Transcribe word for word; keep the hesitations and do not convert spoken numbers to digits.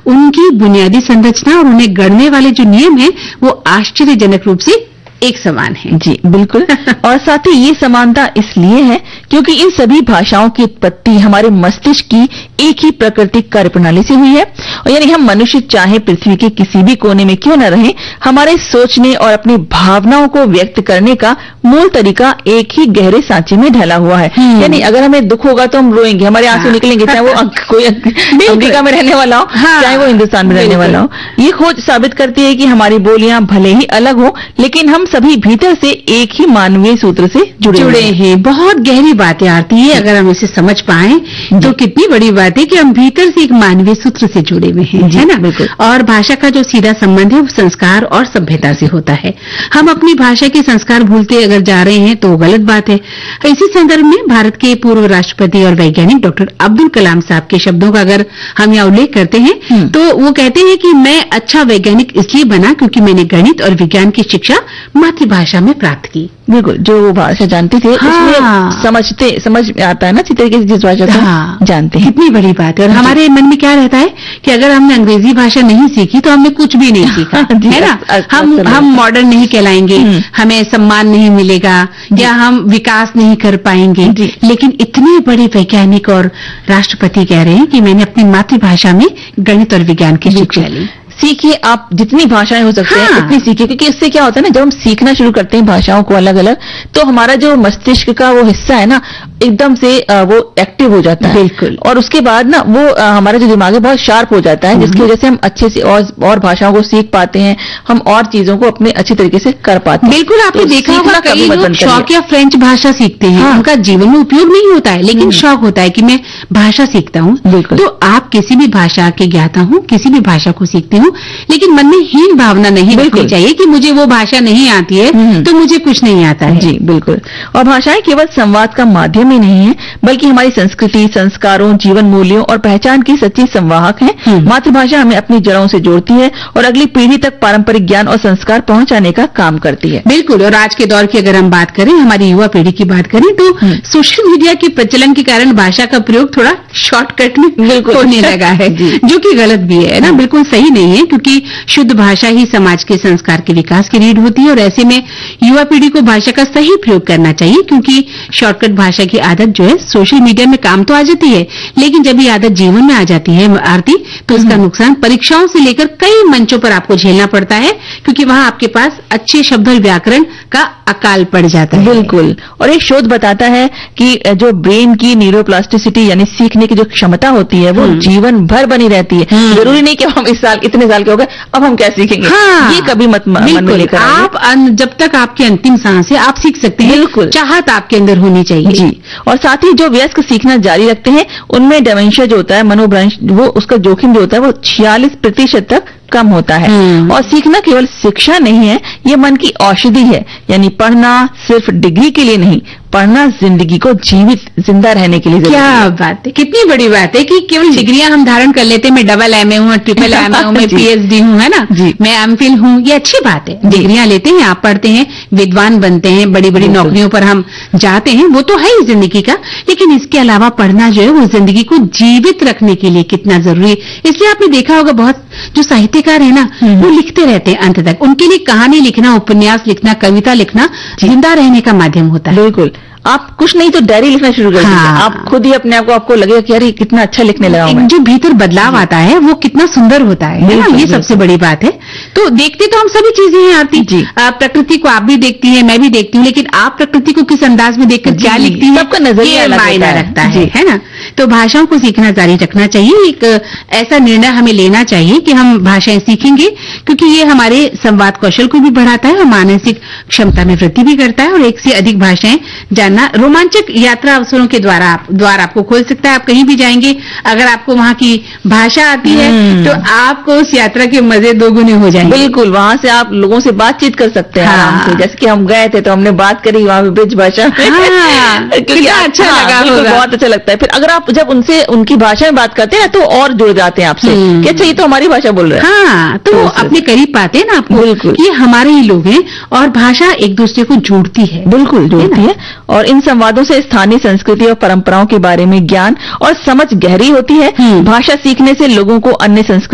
उनकी बुनियादी संरचना और उन्हें गढ़ने वाले जो नियम हैं वो आश्चर्यजनक रूप से एक समान है। जी बिल्कुल। और साथ ही ये समानता इसलिए है क्योंकि इन सभी भाषाओं की उत्पत्ति हमारे मस्तिष्क की एक ही प्राकृतिक कार्यप्रणाली से हुई है। और यानी हम मनुष्य चाहे पृथ्वी के किसी भी कोने में क्यों न रहे, हमारे सोचने और अपनी भावनाओं को व्यक्त करने का मूल तरीका एक ही गहरे सांचे में ढला हुआ है। यानी अगर हमें दुख होगा तो हम रोएंगे, हमारे आंसू निकलेंगे, चाहे वो कोई अमेरिका में रहने वाला हो, चाहे वो हिंदुस्तान में रहने वाला हो। ये खोज साबित करती है कि हमारी बोलियां भले ही अलग हो, लेकिन हम सभी भीतर से एक ही मानवीय सूत्र से जुड़े जुड़े हैं। बहुत गहरी बातें आती है, अगर हम इसे समझ पाए तो कितनी बड़ी बात है कि हम भीतर से एक मानवीय सूत्र से जुड़े हुए हैं, है ना। और भाषा का जो सीधा संबंध है वो संस्कार और सभ्यता से होता है। हम अपनी भाषा के संस्कार भूलते अगर जा रहे हैं तो गलत बात है। इसी संदर्भ में भारत के पूर्व राष्ट्रपति और वैज्ञानिक डॉक्टर अब्दुल कलाम साहब के शब्दों का अगर हम यहाँ उल्लेख करते हैं तो वो कहते हैं कि मैं अच्छा वैज्ञानिक इसलिए बना क्योंकि मैंने गणित और विज्ञान की शिक्षा मातृभाषा में प्राप्त की। बिल्कुल, जो वो भाषा जानते थे हाँ। उसमें समझते समझ आता है ना, इस तरीके से जिस भाषा को हाँ। जानते हैं। कितनी बड़ी बात है। और हमारे मन में क्या रहता है कि अगर हमने अंग्रेजी भाषा नहीं सीखी तो हमने कुछ भी नहीं सीखा, है ना। हम हम मॉडर्न नहीं कहलाएंगे, हमें सम्मान नहीं मिलेगा या हम विकास नहीं कर पाएंगे। लेकिन इतने बड़े वैज्ञानिक और राष्ट्रपति कह रहे हैं कि मैंने अपनी मातृभाषा में गणित और विज्ञान की शिक्षा ली। सीखिए, आप जितनी भाषाएं हो सकते हैं उतनी सीखिए, क्योंकि इससे क्या होता है ना, जब हम सीखना शुरू करते हैं भाषाओं को अलग अलग, तो हमारा जो मस्तिष्क का वो हिस्सा है ना एकदम से वो एक्टिव हो जाता है। बिल्कुल। और उसके बाद ना वो हमारा जो दिमाग है बहुत शार्प हो जाता है, जिसकी वजह से हम अच्छे से और, और भाषाओं को सीख पाते हैं, हम और चीजों को अपने अच्छे तरीके से कर पाते हैं। बिल्कुल, आपने तो देखा होगा कई लोग शौक या फ्रेंच भाषा सीखते हैं, उनका जीवन में उपयोग नहीं होता है, लेकिन शौक होता है कि मैं भाषा सीखता हूँ। तो आप किसी भी भाषा के ज्ञाता हूँ, किसी भी भाषा को सीखते हो, लेकिन मन में हीन भावना नहीं रखनी चाहिए कि मुझे वो भाषा नहीं आती है तो मुझे कुछ नहीं आता है। जी बिल्कुल। और भाषाएं केवल संवाद का माध्यम ही नहीं है, बल्कि हमारी संस्कृति, संस्कारों, जीवन मूल्यों और पहचान की सच्ची संवाहक है। मातृभाषा हमें अपनी जड़ों से जोड़ती है और अगली पीढ़ी तक पारंपरिक ज्ञान और संस्कार पहुंचाने का काम करती है। बिल्कुल। और आज के दौर की अगर हम बात करें, हमारी युवा पीढ़ी की बात करें, तो सोशल मीडिया के प्रचलन के कारण भाषा का प्रयोग थोड़ा शॉर्टकट में होने लगा है, जो कि गलत भी है ना, बिल्कुल सही नहीं है। क्योंकि शुद्ध भाषा ही समाज के संस्कार के विकास की रीढ़ होती है और ऐसे में युवा पीढ़ी को भाषा का सही प्रयोग करना चाहिए। क्योंकि शॉर्टकट भाषा की आदत जो है सोशल मीडिया में काम तो आ जाती है, लेकिन जब ये आदत जीवन में आ जाती है आरती, तो उसका नुकसान परीक्षाओं से लेकर कई मंचों पर आपको झेलना पड़ता है, क्योंकि वहां आपके पास अच्छे शब्द और व्याकरण का अकाल पड़ जाता है। बिल्कुल। और एक शोध बताता है कि जो ब्रेन की न्यूरोप्लास्टिसिटी यानी सीखने की जो क्षमता होती है वो जीवन भर बनी रहती है। जरूरी नहीं कि हम इस साल इतने साल के हो गए अब हम क्या सीखेंगे, हाँ, ये कभी मत मन में लेकर आप जब तक आपकी अंतिम सांस है आप सीख सकते हैं। बिल्कुल। चाहत आपके अंदर होनी चाहिए। जी। और साथ ही जो वयस्क सीखना जारी रखते हैं उनमें डिमेंशिया जो होता है, मनोभ्रंश, वो उसका जोखिम जो होता है वो छियालीस प्रतिशत तक कम होता है। और सीखना केवल शिक्षा नहीं है, ये मन की औषधि है। यानी पढ़ना सिर्फ डिग्री के लिए नहीं, पढ़ना जिंदगी को जीवित जिंदा रहने के लिए जरूरी है। क्या बात है, कितनी बड़ी बात है कि केवल डिग्रियां हम धारण कर लेते हैं, मैं डबल एम ए हूँ, ट्रिपल एम ए हूँ, मैं पीएचडी हूँ, है ना, मैं एमफिल हूँ, ये अच्छी बात है। डिग्रियां लेते हैं, आप पढ़ते हैं, विद्वान बनते हैं, बड़ी बड़ी नौकरियों पर हम जाते हैं, वो तो है ही जिंदगी का, लेकिन इसके अलावा पढ़ना जो है वो जिंदगी को जीवित रखने के लिए कितना जरूरी है। इसलिए आपने देखा होगा बहुत जो साहित्यकार है ना वो लिखते रहते हैं अंत तक, उनके लिए कहानी लिखना, उपन्यास लिखना, कविता लिखना जिंदा रहने का माध्यम होता है। बिल्कुल। आप कुछ नहीं तो डायरी लिखना शुरू कर दीजिए। हाँ। आप खुद ही अपने आप को आपको लगेगा कि यार कितना अच्छा लिखने लगा हूं। जो भीतर बदलाव आता है वो कितना सुंदर होता है, है ना, ये सबसे बड़ी बात है। तो देखते तो हम सभी चीजें हैं आरती जी, प्रकृति को आप भी देखती हैं, मैं भी देखती हूँ, लेकिन आप प्रकृति को किस अंदाज में देखकर क्या लिखती हैं, सबका नजरिया मायना रखता है, है ना। तो भाषाओं को सीखना जारी रखना चाहिए। एक ऐसा निर्णय हमें लेना चाहिए कि हम भाषाएं सीखेंगे, क्योंकि ये हमारे संवाद कौशल को भी बढ़ाता है और मानसिक क्षमता में वृद्धि भी करता है। और एक से अधिक भाषाएं जानना रोमांचक यात्रा अवसरों के द्वारा आप, द्वारा आपको खोल सकता है। आप कहीं भी जाएंगे, अगर आपको वहां की भाषा आती है तो आपको उस यात्रा के मजे दोगुने हो जाएंगे। बिल्कुल, वहां से आप लोगों से बातचीत कर सकते हैं आराम से। जैसे कि हम गए थे तो हमने बात करी वहां पे ब्रिज भाषा में, क्योंकि अच्छा लगा होगा, बहुत अच्छा लगता है। फिर अगर आप जब उनसे उनकी भाषा में बात करते हैं ना तो और जुड़ जाते हैं आपसे कि अच्छा ये तो हमारी भाषा बोल रहे हैं। हाँ, तो अपने करीब पाते हैं ना आपको। बिल्कुल, ये हमारे ही लोग हैं और भाषा एक दूसरे को जोड़ती है। बिल्कुल जोड़ती है। और इन संवादों से स्थानीय संस्कृति और परंपराओं के बारे में ज्ञान और समझ गहरी होती है। भाषा सीखने से लोगों को अन्य संस्कृति